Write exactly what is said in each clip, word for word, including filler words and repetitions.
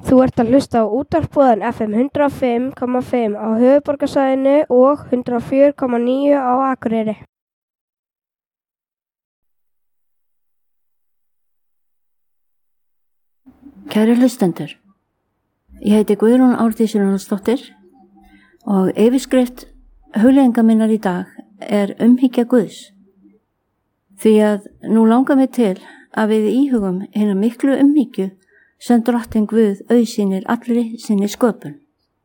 Þú ert að hlusta á útvarpsbúðan F M hundrað og fimm komma fimm á höfuðborgarsvæðinu og hundrað og fjögur komma níu á Akureyri. Kæri hlustendur, ég heiti Guðrún Árdís Jónsdóttir og yfirskrift hugleiðinga minnar í dag er umhyggja Guðs. Því að nú langar mig til að við íhugum hina miklu umhyggju sem drottinn Guð auðsýnir allri sinni sköpun.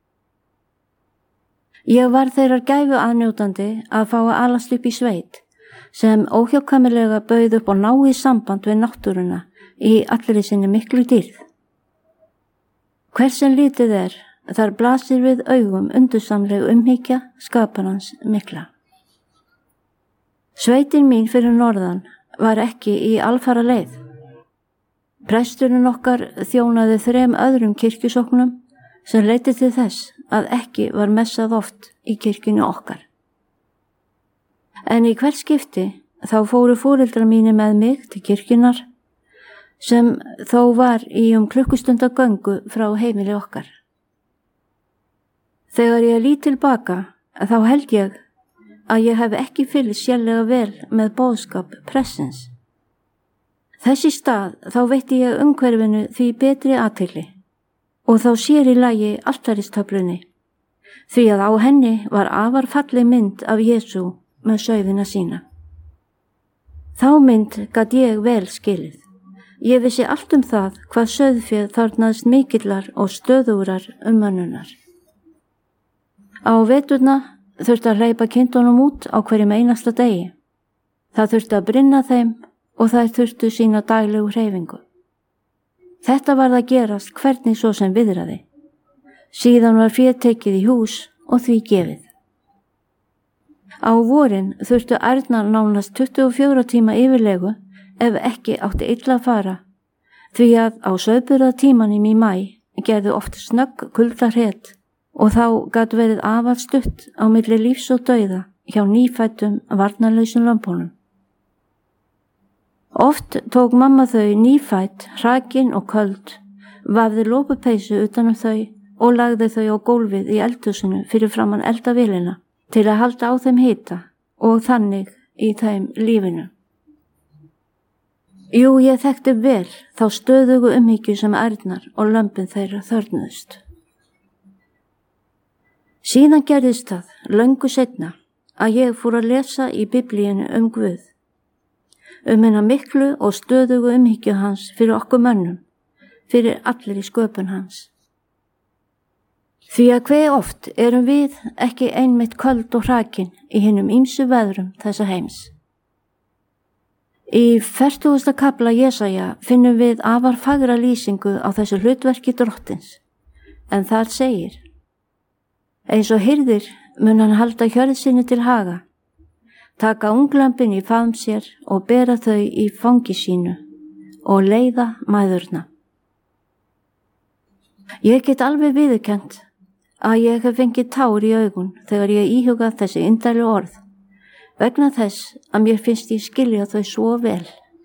Ég var þeirrar gæfu aðnjótandi að fá að alast upp í sveit sem óhjákvæmilega bauð upp á náið samband við náttúruna í allri sinni miklu dýrð. Hvers sem lítið er, þar blasir við augum undursamleg umhyggja skaparans mikla. Sveitin mín fyrir norðan var ekki í alfara leið. Presturinn okkar þjónaði þrem öðrum kirkjusóknum sem leiddi til þess að ekki var messað oft í kirkjunni okkar. En í hvert skipti þá fóru foreldrar mínir með mig til kirkjunar sem þó var í um klukkustunda göngu frá heimili okkar. Þegar ég lít tilbaka þá held ég að ég hef ekki fylgst sérlega vel með boðskap prestsins. Þess í stað þá veitti ég umhverfinu því betri athygli og þá sér í lagi altaristöflunni, því að á henni var afar falleg mynd af Jesú með sauðina sína. Þá mynd gat ég vel skilið. Ég vissi allt um það hvað sauðféð þarnaðist mikillar og stöðurar umönnunar. Á veturna þurfti að hleypa kindunum út á hverjum einasta degi. Það þurfti að brynna þeim og þær þurftu sína daglegu hreyfingu. Þetta varð að gerast hvernig svo sem viðraði. Síðan var féð tekið í hús og því gefið. Á vorin þurftu ærnar nánast tuttugu og fjóra tíma yfirlegu ef ekki átti illa að fara, því að á sauðburða tímanum í maí gerðu oft snögg kuldahrét og þá gat verið afar stutt á milli lífs og dauða hjá nýfættum varnarlausum lömbunum. Oft tók mamma þau nýfætt, hrakin og köld, vafði lópupeysu utan um þau og lagði þau á gólfið í eldhúsinu fyrir framan eldavélina til að halda á þeim hita og þannig í þeim lífinu. Jú, ég þekkti vel þá stöðugu umhyggju sem ærnar og lömbin þeirra þörfnuðust. Síðan gerðist það, löngu seinna, að ég fór að lesa í Biblíinu um Guð, um hennar miklu og stöðugu umhyggju hans fyrir okkur mönnum, fyrir allir í sköpun hans. Því að hve oft erum við ekki einmitt köld og hrakin í hinum ýmsu veðrum þessa heims. Í fertugasta kafla Jesaja finnum við afar fagra lýsingu á þessu hlutverki drottins, en þar segir: eins og hirðir mun hann halda hjörð sinni til haga, taka unglömbin í faðm sér og bera þau í fangi sínu og leiða mæðurna. Ég get alveg viðurkennt að ég hef fengið tár í augun þegar ég íhugað þessi indælu orð, vegna þess að mér finnst ég skilja þau svo vel.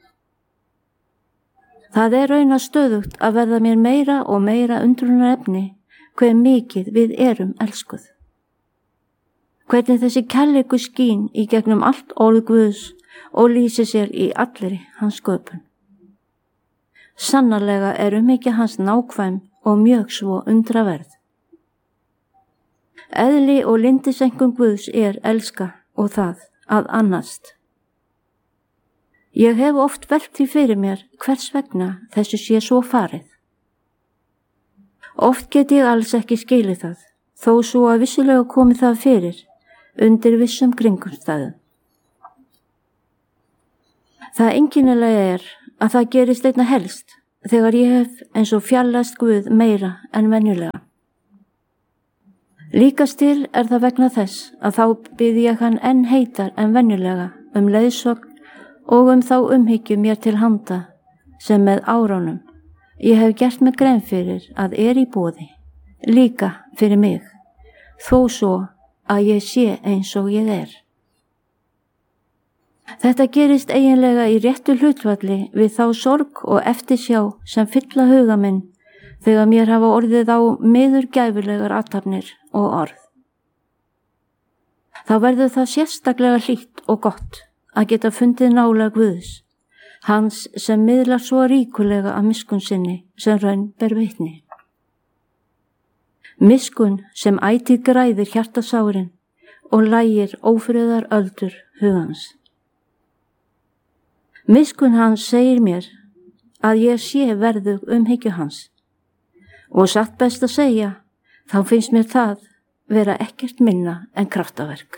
Það er raun að stöðugt að verða mér meira og meira undrunarefni hve mikið við erum elskuð. Hvernig þessi kærleikur skín í gegnum allt orð Guðs og lýsir sér í allri hans sköpun. Sannarlega er umhyggja hans nákvæm og mjög svo undraverð. Eðli og lyndiseinkunn Guðs er elska og það að annast. Ég hef oft velt því fyrir mér hvers vegna þessu sé svo farið. Oft get ég alls ekki skilið það, þó svo að vissulega komi það fyrir undir vissum kringumstæðum. Það einkennilega er að það gerist einna helst þegar ég hef eins og fjallast Guð meira en venjulega. Líkast til er það vegna þess að þá bið ég hann enn heitar en venjulega um leiðsögn og um þá umhyggju mér til handa sem með árunum ég hef gert mig grein fyrir að er í boði, líka fyrir mig, þó svo að ég sé eins og ég er. Þetta gerist eiginlega í réttu hlutfalli við þá sorg og eftirsjá sem fylla huga minn þegar mér hafa orðið á miður gæfulegar athafnir og orð. Þá verður það sérstaklega hlýtt og gott að geta fundið nálega Guðs, hans sem miðlar svo ríkulega af miskunn sinni sem raun ber vitni. Miskunn sem ætíð græðir hjartasárin og lægir ófriðar öldur hugans. Miskunn hans segir mér að ég sé verðug umhyggju hans og satt best að segja, þá finnst mér það vera ekkert minna en kraftaverk.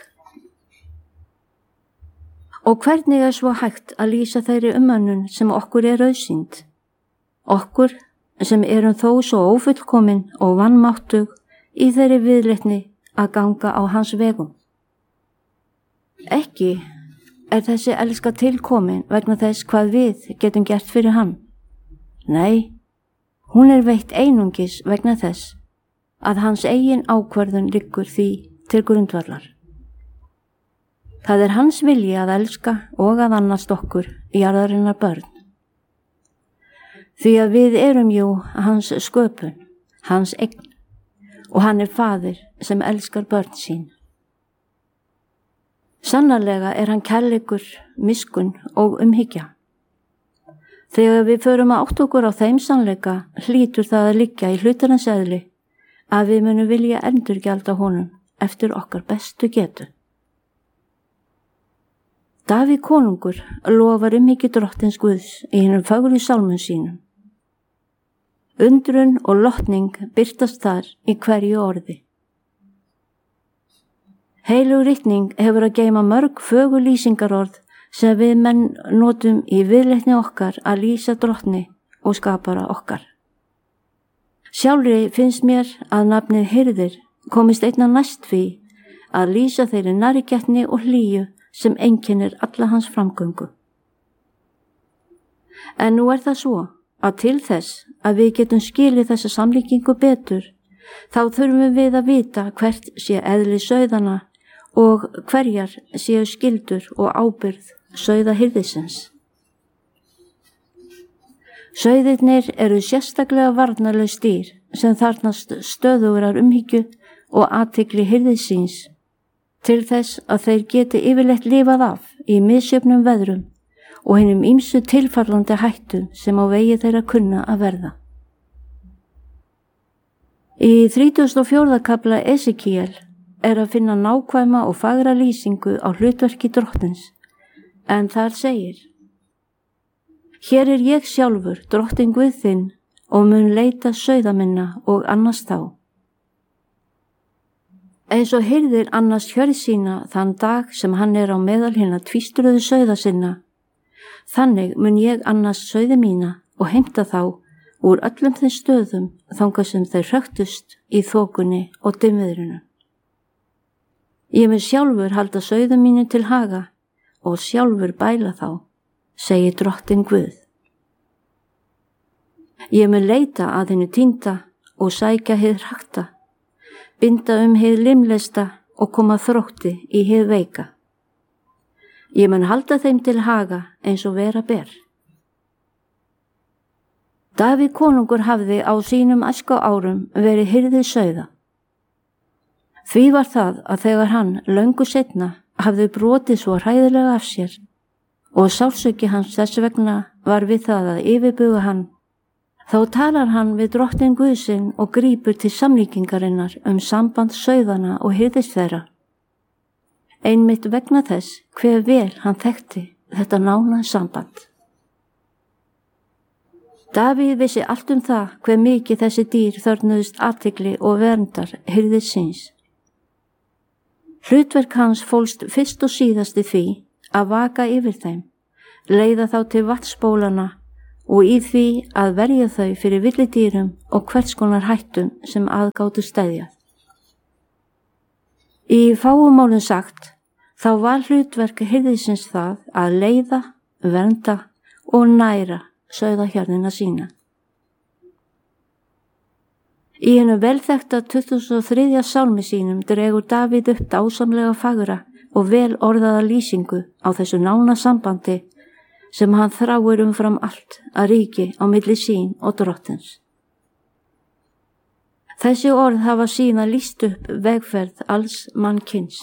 Og hvernig er svo hægt að lýsa þeirri umönnun sem okkur er auðsýnd? Okkur sem erum þó svo ófullkomin og vanmáttug í þeirri viðleitni að ganga á hans vegum. Ekki er þessi elska tilkomin vegna þess hvað við getum gert fyrir hann. Nei, hún er veitt einungis vegna þess að hans eigin ákvörðun liggur því til grundvallar. Það er hans vilji að elska og að annast okkur jarðarinnar börn. Því að við erum jú hans sköpun, hans eign, og hann er faðir sem elskar börn sín. Sannarlega er hann kærleikur, miskunn og umhyggja. Þegar við förum að átta okkur á þeim sannleika hlýtur það að liggja í hlutarins eðli að við munum vilja endurgjalda honum eftir okkar bestu getu. Davíð konungur lofar umhyggju drottins Guðs í hinum fögru sálmum sínum. Undrun og lotning birtast þar í hverju orði. Heilug ritning hefur að geyma mörg fögur lýsingarorð sem við menn notum í viðleitni okkar að lýsa drottni og skapara okkar. Sjálfri finnst mér að nafnið hirðir komist einna næst því að lýsa þeirri nærgætni og hlýju sem einkennir alla hans framgöngu. En nú er það svo að til þess að við getum skilið þessa samlíkingu betur, þá þurfum við að vita hvert sé eðli sauðana og hverjar séu skyldur og ábyrgð sauðahirðisins. Sauðirnir eru sérstaklega varnarlaus dýr sem þarfnast stöðugrar umhyggju og athygli hirðisins til þess að þeir geti yfirleitt lifað af í misjöfnum veðrum og hinum ýmsu tilfallandi hættum sem á vegi þeirra kunna að verða. Í þrítugasta og fjórða kafla Esekíel er að finna nákvæma og fagra lýsingu á hlutverki drottins, en þar segir: Hér er ég sjálfur, drottin Guð þinn, og mun leita sauða minna og annast þá. Eins og hirðir annast hjörð sína þann dag sem hann er á meðal hinna tvístruðu sauða sinna, þannig mun ég annast sauði mína og heimta þá úr öllum þeim stöðum þangað sem þeir hröktust í þokunni og dimmviðrinu. Ég mun sjálfur halda sauðum mínu til haga og sjálfur bæla þá, segir drottin Guð. Ég mun leita að hennu týnda og sækja hið hrakta, binda um hið limlesta og koma þrótti í hið veika. Ég mun halda þeim til haga eins og vera ber. Davíð konungur hafði á sínum æsku árum verið hirði sauða. Því var það að þegar hann löngu seinna hafði brotið svo hræðilega af sér og sársauki hans þess vegna var við það að yfirbuga hann, þá talar hann við drottin Guðsinn og grípur til samlíkingarinnar um samband sauðana og hirðis þeirra. Einmitt vegna þess hve vel hann þekkti þetta nána samband. Davíð vissi allt um það hve mikið þessi dýr þörfnuðust athygli og verndar hirðis síns. Hlutverk hans fólst fyrst og síðast í því að vaka yfir þeim, leiða þá til vatnsbólana og í því að verja þau fyrir villidýrum og hverskonar hættum sem aðgátu steðjað. Í fáumálum sagt, þá var hlutverk hirðisins það að leiða, vernda og næra sauðahjörnina sína. Í hennu velþekta tuttugasta og þriðja sálmi sínum dregur Davíð upp dásamlega fagra og vel orðaða lýsingu á þessu nána sambandi sem hann þráir umfram allt að ríki á milli sín og drottins. Þessi orð hafa síðan lýst upp vegferð alls mannkyns.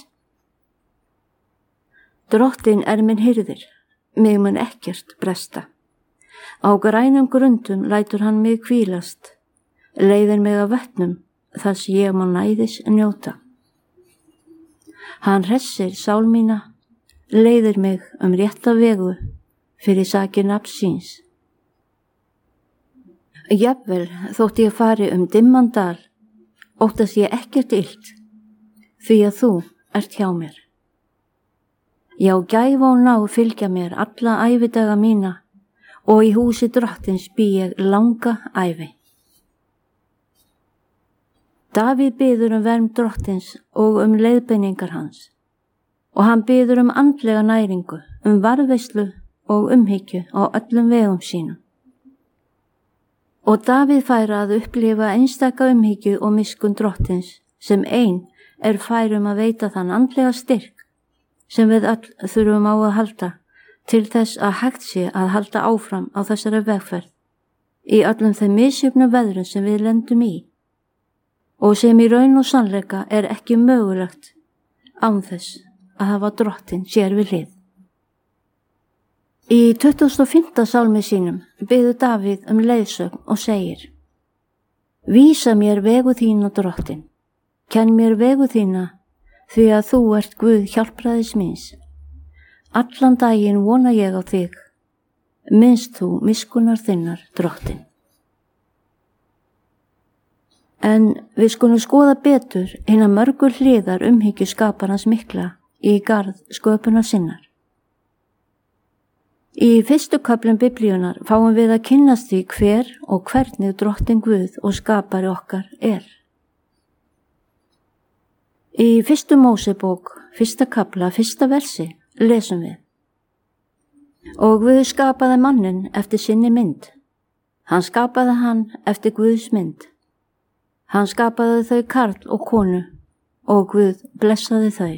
Drottinn er minn hirðir, mig mun ekkert bresta. Á grænum grundum lætur hann mig hvílast, leiðir mig að vötnum, þar sem ég má næðis njóta. Hann hressir sál mína, leiðir mig um rétta vegu fyrir sakir nafns síns. Jafnvel þótt ég fari um dimman dal, óttast ég ekkert illt, því að þú ert hjá mér. Já, gæfa og ná fylgja mér alla ævidaga mína og í húsi Drottins bý ég langa ævi. Davíð biður um vernd Drottins og um leiðbeiningar hans og hann biður um andlega næringu, um varðveislu og umhyggju á öllum vegum sínum. Og Davíð fær að upplifa einstaka umhyggju og miskun Drottins sem ein er fær um að veita þann andlega styrk sem við öll þurfum á að halda til þess að hægt sé að halda áfram á þessari vegferð í öllum þeim misjöfnu veðrum sem við lendum í og sem í raun og sannleika er ekki mögulegt án þess að hafa Drottinn sér við hlið. Í tuttugasta og fimmta sálmi sínum biður Davíð um leiðsögn og segir: Vísa mér vegu þína, Drottinn, kenn mér vegu þína, því að þú ert Guð hjálpræðis míns. Allan daginn vona ég á þig, minnst þú miskunnar þinnar, Drottinn. En við skulum skoða betur hina mörgur hliðar umhyggju skaparans mikla í garð sköpunar sinnar. Í fyrstu köflum Biblíunnar fáum við að kynnast því hver og hvernig Drottinn Guð og skapari okkar er. Í fyrstu Mósebók, fyrsta kafla, fyrsta versi, lesum við: Og Guð skapaði manninn eftir sinni mynd. Hann skapaði hann eftir Guðs mynd. Hann skapaði þau karl og konu og Guð blessaði þau.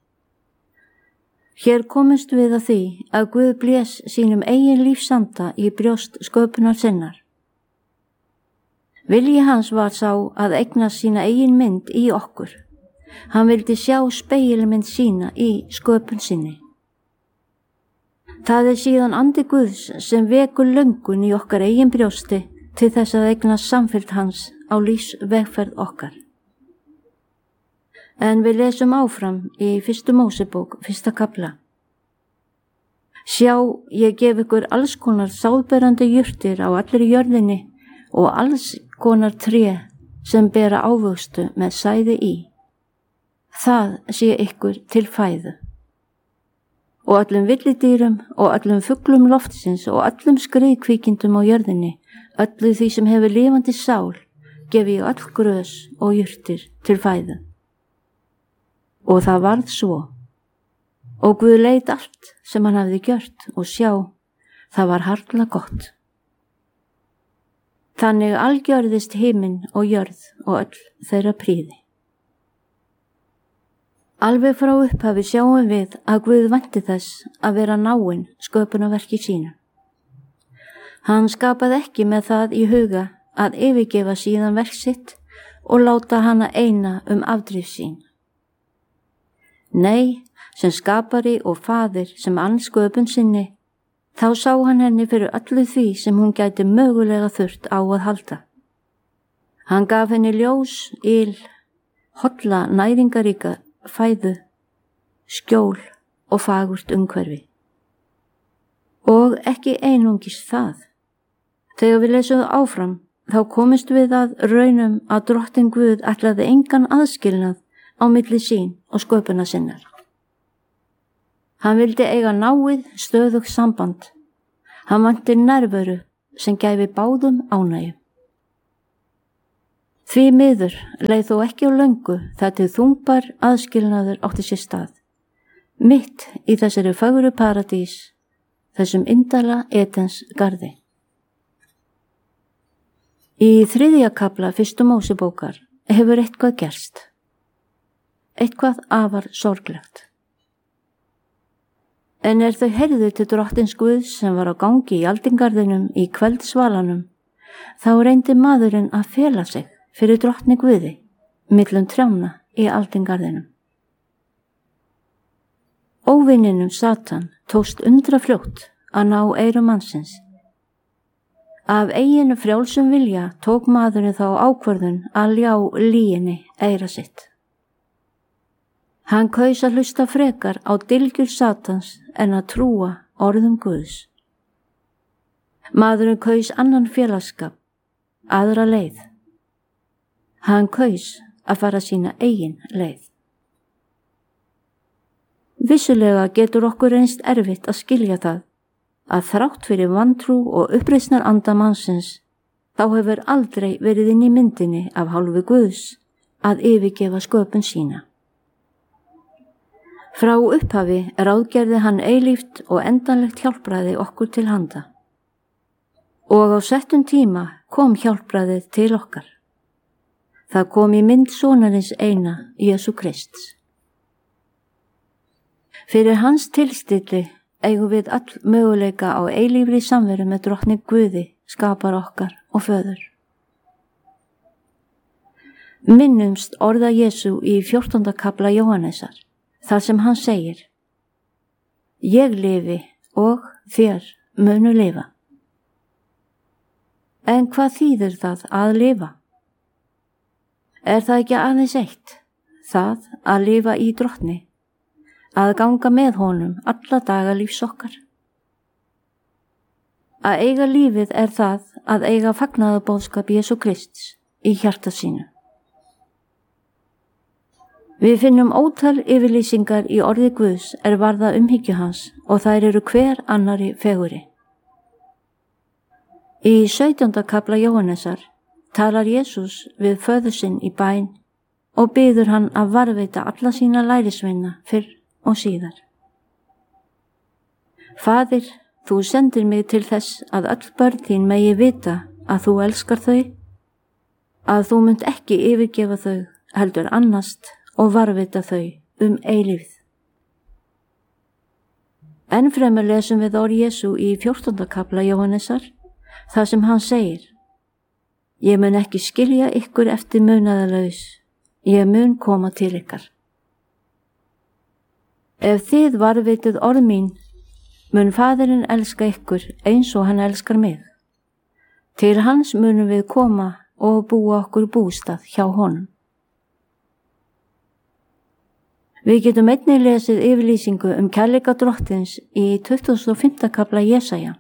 Hér komumst við að því að Guð blés sínum eigin lífsanda í brjóst sköpunar sinnar. Vilji hans var sá að eignast sína eigin mynd í okkur. Hann vildi sjá spegilmynd sína í sköpun sinni. Það er síðan andi Guðs sem vekur löngun í okkar eigin brjósti til þess að eignast samfylgd hans á lífsvegferð okkar. En við lesum áfram í fyrstu Mósebók, fyrsta kafla. Sjá, ég gef ykkur alls konar sáðberandi jurtir á allri jörðinni og alls konar tré sem bera ávöxtu með sæði í. Það sé ykkur til fæðu. Og öllum villidýrum og öllum fuglum loftsins og öllum skriðkvíkindum á jörðinni, öllu því sem hefur lifandi sál, gefi ég öll grös og jurtir til fæðu. Og það varð svo. Og Guð leit allt sem hann hafði gjört og sjá, það var harla gott. Þannig algjörðist himinn og jörð og öll þeirra prýði. Alveg frá upphafi sjáum við að Guð vænti þess að vera náinn sköpunarverki sínu. Hann skapaði ekki með það í huga að yfirgefa síðan verk sitt og láta hana eina um afdrif sín. Nei, sem skapari og faðir sem ann sköpun sinni, þá sá hann henni fyrir öllu því sem hún gæti mögulega þurft á að halda. Hann gaf henni ljós, yl, holla næringaríka fæðu, skjól og fagurt umhverfi. Og ekki einungis það. Þegar við lesum áfram, þá komumst við að raunum að Drottinn Guð ætlaði engan aðskilnað á milli sín og sköpuna sinnar. Hann vildi eiga náið, stöðugt samband. Hann vanti nærveru sem gæfi báðum ánægju. Því miður leið þó ekki á löngu þar til þungbar aðskilnaður átti sér stað, mitt í þessari fögru paradís, þessum indala Edens garði. Í þriðja kafla fyrstu Mósebókar hefur eitthvað gerst. Eitthvað afar sorglegt. En er þau heyrðu til Drottins Guðs sem var á gangi í aldingarðinum í kvöldsvalanum, þá reyndi maðurinn að fela sig fyrir drottni Guði, millum trjána í aldingarðinum. Óvininum Satan tókst undra fljótt að ná eyrum mannsins. Af eiginu frjálsum vilja tók maðurinn þá ákvörðun að ljá lýginni eyra sitt. Hann kaus að hlusta frekar á dylgjur Satans en að trúa orðum Guðs. Maðurinn kaus annan félagsskap, aðra leið. Hann kaus að fara sína eigin leið. Vissulega getur okkur reynst erfitt að skilja það að þrátt fyrir vantrú og uppreisnar anda mannsins þá hefur aldrei verið inn í myndinni af hálfu Guðs að yfirgefa sköpun sína. Frá upphafi ráðgerði hann eilíft og endanlegt hjálpræði okkur til handa. Og á settum tíma kom hjálpræðið til okkar. Það kom í mynd sonarins eina, Jesú Krists. Fyrir hans tilstilli eigum við all möguleika á eilífri samveru með drottni Guði, skapar okkar og föður. Minnumst orða Jesú í fjórtánda kafla Jóhannesar, þar sem hann segir: Ég lifi og þér munu lifa. En hvað þýðir það að lifa? Er það ekki aðeins eitt, það að lifa í drottni, að ganga með honum alla daga lífs okkar? Að eiga lífið er það að eiga fagnaðarboðskap Jesú Krists í hjarta sínu. Við finnum ótal yfirlýsingar í orði Guðs er varða umhyggju hans og þær eru hver annari fegurri. Í sautjánda kafla Jóhannesar talar Jesús við föður sinn í bæn og biður hann að varðveita alla sína lærisveina fyrr og síðar. Faðir, þú sendir mig til þess að öll börn þín megi vita að þú elskar þau, að þú munt ekki yfirgefa þau, heldur annast og varðveita þau um eilífð. Enn fremur lesum við orð Jesú í fjórtánda kafla Jóhannesar, þar sem hann segir: Ég mun ekki skilja ykkur eftir munaðarlaus, ég mun koma til ykkar. Ef þið varðveitið orð mín, mun Faðirinn elska ykkur eins og hann elskar mig. Til hans munum við koma og búa okkur bústað hjá honum. Við getum einnig lesið yfirlýsingu um kærleika drottins í tuttugasta og fimmta kafla Jesaja.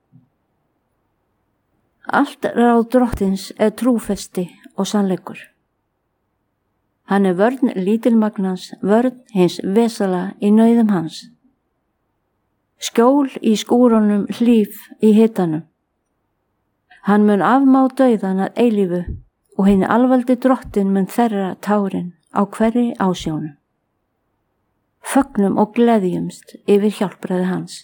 Allt ráð drottins er trúfesti og sannleikur. Hann er vörn lítilmagnans, vörn hins vesala í nauðum hans. Skjól í skúrunum, hlíf í hitanum. Hann mun afmá dauðan að eilífu og hinn alvaldi drottin mun þerra tárin á hverri ásjónu. Fögnum og gleðjumst yfir hjálpræði hans.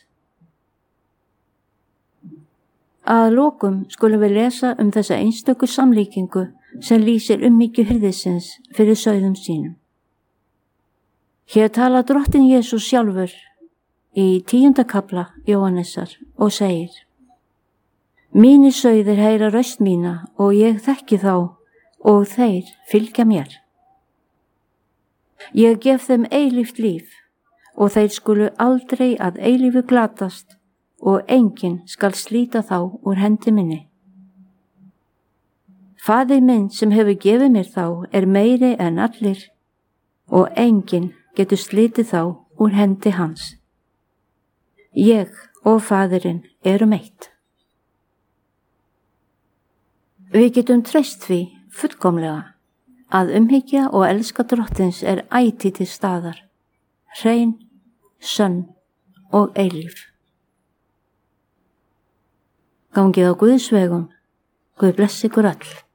Að lokum skulum við lesa um þessa einstöku samlíkingu sem lýsir umhyggju hirðisins fyrir sauðum sínum. Hér tala drottin Jesús sjálfur í tíunda kafla Jóhannesar og segir: Mínir sauðir heyra röst mína og ég þekki þá og þeir fylgja mér. Ég gef þeim eilíft líf og þeir skulu aldrei að eilífu glatast og enginn skal slíta þá úr hendi minni. Faðir minn sem hefur gefið mér þá er meiri en allir og enginn getur slítið þá úr hendi hans. Ég og Faðirinn erum eitt. Við getum treyst því fullkomlega að umhyggja og elska drottins er ætíð til staðar, hrein, sönn og eilíf. Gangið á Guðs vegum, Guð blessi ykkur öll.